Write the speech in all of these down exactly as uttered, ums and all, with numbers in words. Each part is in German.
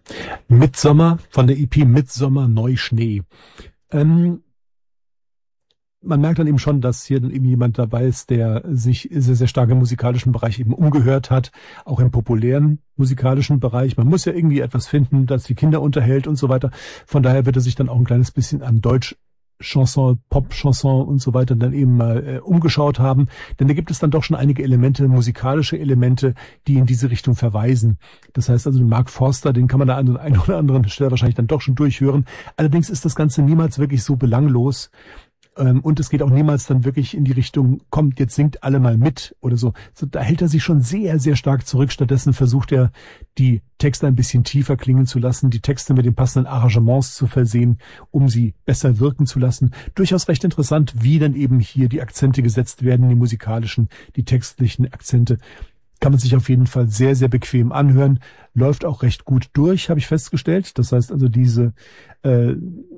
Midsommer von der E P Midsommer Neuschnee. Ähm, man merkt dann eben schon, dass hier dann eben jemand dabei ist, der sich sehr, sehr stark im musikalischen Bereich eben umgehört hat, auch im populären musikalischen Bereich. Man muss ja irgendwie etwas finden, das die Kinder unterhält und so weiter. Von daher wird er sich dann auch ein kleines bisschen an Deutsch Chanson, Pop-Chanson und so weiter dann eben mal äh, umgeschaut haben. Denn da gibt es dann doch schon einige Elemente, musikalische Elemente, die in diese Richtung verweisen. Das heißt also, den Mark Forster, den kann man da an der einen oder anderen Stelle wahrscheinlich dann doch schon durchhören. Allerdings ist das Ganze niemals wirklich so belanglos. Ähm, und es geht auch niemals dann wirklich in die Richtung, kommt, jetzt singt alle mal mit oder so. So, da hält er sich schon sehr, sehr stark zurück. Stattdessen versucht er, die Texte ein bisschen tiefer klingen zu lassen, die Texte mit den passenden Arrangements zu versehen, um sie besser wirken zu lassen. Durchaus recht interessant, wie dann eben hier die Akzente gesetzt werden, die musikalischen, die textlichen Akzente. Kann man sich auf jeden Fall sehr, sehr bequem anhören. Läuft auch recht gut durch, habe ich festgestellt. Das heißt also, diese äh,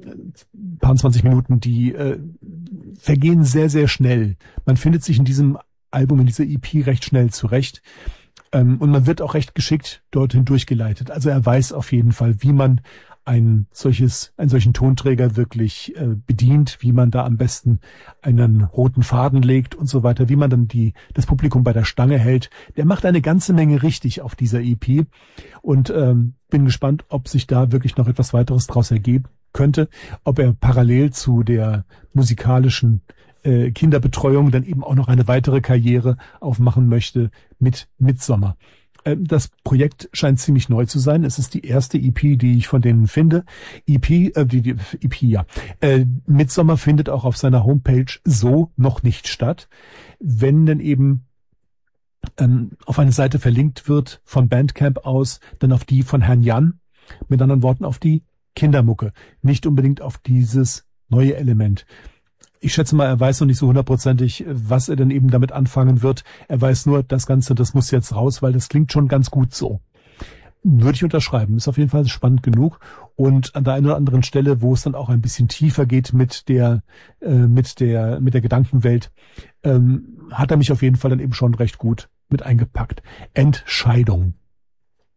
paar zwanzig Minuten, die äh, vergehen sehr, sehr schnell. Man findet sich in diesem Album, in dieser E P recht schnell zurecht. Ähm, und man wird auch recht geschickt dorthin durchgeleitet. Also er weiß auf jeden Fall, wie man ein solches, einen solchen Tonträger wirklich äh, bedient, wie man da am besten einen roten Faden legt und so weiter, wie man dann die, das Publikum bei der Stange hält. Der macht eine ganze Menge richtig auf dieser E P und ähm, bin gespannt, ob sich da wirklich noch etwas weiteres draus ergeben könnte, ob er parallel zu der musikalischen äh, Kinderbetreuung dann eben auch noch eine weitere Karriere aufmachen möchte mit Midsommer. Das Projekt scheint ziemlich neu zu sein. Es ist die erste E P, die ich von denen finde. E P, äh, die, die E P, ja. Äh, Midsommer findet auch auf seiner Homepage so noch nicht statt. Wenn denn eben ähm, auf eine Seite verlinkt wird von Bandcamp aus, dann auf die von Herrn Jan. Mit anderen Worten auf die Kindermucke. Nicht unbedingt auf dieses neue Element. Ich schätze mal, er weiß noch nicht so hundertprozentig, was er denn eben damit anfangen wird. Er weiß nur, das Ganze, das muss jetzt raus, weil das klingt schon ganz gut so. Würde ich unterschreiben. Ist auf jeden Fall spannend genug. Und an der einen oder anderen Stelle, wo es dann auch ein bisschen tiefer geht mit der, äh, mit der, mit der Gedankenwelt, ähm, hat er mich auf jeden Fall dann eben schon recht gut mit eingepackt. Entscheidung.